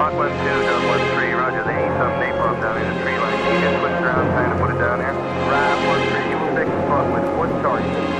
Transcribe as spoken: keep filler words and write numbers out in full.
Hawk one two, Dub one three, roger. They need some napalm down in the tree line. Can you just switch around, trying to put it down here? Right, one three, you will take the spot with one charge.